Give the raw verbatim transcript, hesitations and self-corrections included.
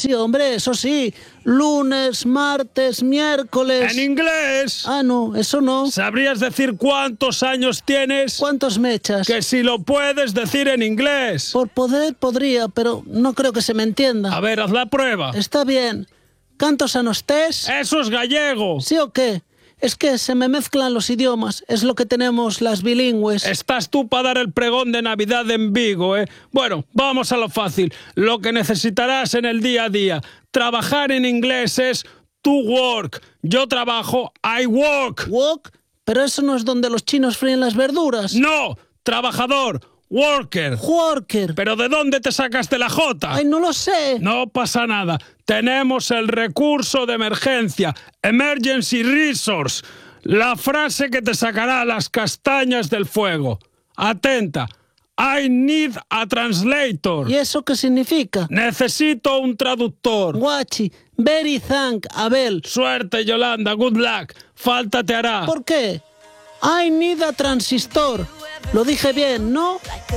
Sí, hombre, eso sí. Lunes, martes, miércoles... ¿En inglés? Ah, no, eso no. ¿Sabrías decir cuántos años tienes? ¿Cuántos me echas? Que si lo puedes decir en inglés. Por poder podría, pero no creo que se me entienda. A ver, haz la prueba. Está bien. ¿Cantos anos tés? Eso es gallego. ¿Sí o qué? Es que se me mezclan los idiomas. Es lo que tenemos las bilingües. Estás tú para dar el pregón de Navidad en Vigo, ¿eh? Bueno, vamos a lo fácil. Lo que necesitarás en el día a día. Trabajar en inglés es to work. Yo trabajo, I work. ¿Work? Pero eso no es donde los chinos fríen las verduras. No, trabajador, worker. Worker. ¿Pero de dónde te sacaste la J? Ay, no lo sé. No pasa nada. Tenemos el recurso de emergencia. Emergency resource. La frase que te sacará las castañas del fuego. Atenta. I need a translator. ¿Y eso qué significa? Necesito un traductor. Guachi. Very thank, Abel. Suerte, Yolanda. Good luck. Falta te hará. ¿Por qué? I need a transistor. Lo dije bien, ¿no?